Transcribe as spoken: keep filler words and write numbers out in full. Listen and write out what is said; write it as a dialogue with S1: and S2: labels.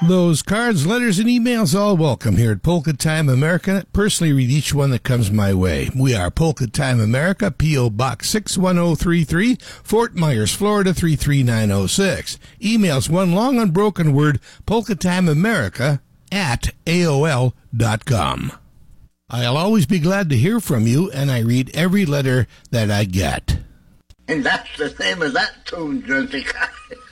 S1: Those cards, letters, and emails, all welcome here at Polka Time America. I personally read each one that comes my way. We are Polka Time America, P O. Box six one zero three three, Fort Myers, Florida three three nine zero six. Emails one long unbroken word, Polka Time America at A O L dot com. I'll always be glad to hear from you, and I read every letter that I get.
S2: And that's the name of that tune, Jessica.